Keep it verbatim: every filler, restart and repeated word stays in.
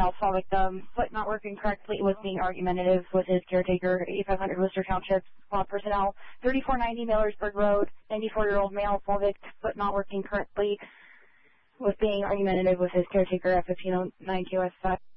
South fall victim, foot not working correctly, was being argumentative with his caretaker, eighty-five hundred Worcester Township, squad personnel, thirty-four ninety Millersburg Road, ninety-four-year-old male, fall victim, foot not working correctly, was being argumentative with his caretaker at fifteen oh nine Q S five.